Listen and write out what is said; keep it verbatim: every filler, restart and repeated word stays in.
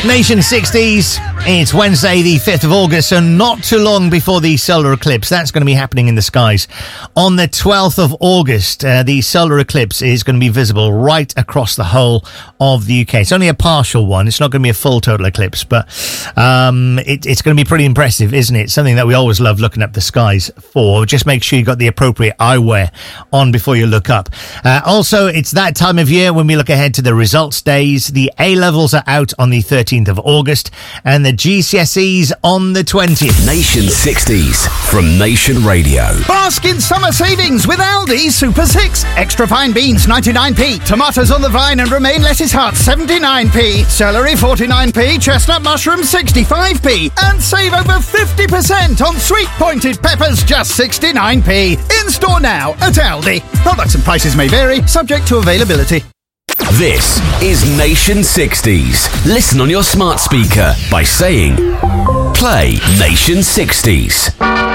Nation sixties. It's Wednesday the fifth of August, so not too long before the solar eclipse. That's going to be happening in the skies. On the twelfth of August, uh, the solar eclipse is going to be visible right across the whole of the U K. It's only a partial one. It's not going to be a full total eclipse, but um, it, it's going to be pretty impressive, isn't it? Something that we always love looking up the skies for. Just make sure you got the appropriate eyewear on before you look up. Uh, also, it's that time of year when we look ahead to the results days. The A-levels are out on the thirteenth of August and the G C S Es on the twentieth. Nation sixties from Nation Radio. Bask in summer savings with Aldi Super six. Extra fine beans ninety-nine p. Tomatoes on the vine and romaine lettuce heart seventy-nine p. Celery forty-nine p. Chestnut mushroom sixty-five p. And save over fifty percent on sweet pointed peppers just sixty-nine p. In store now at Aldi. Products and prices may vary, subject to availability. This is Nation sixties. Listen on your smart speaker by saying, play Nation sixties.